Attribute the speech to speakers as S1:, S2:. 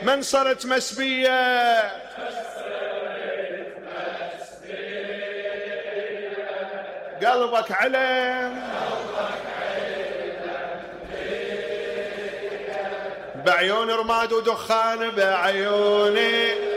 S1: من صرت مسبية قلبك علم بعيون رماد ودخان بعيوني